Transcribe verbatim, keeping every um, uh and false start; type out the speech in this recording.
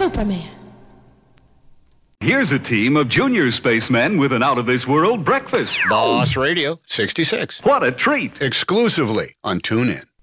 Superman. Here's a team of junior spacemen with an out-of-this-world breakfast. Boss Radio sixty-six. What a treat. Exclusively on TuneIn.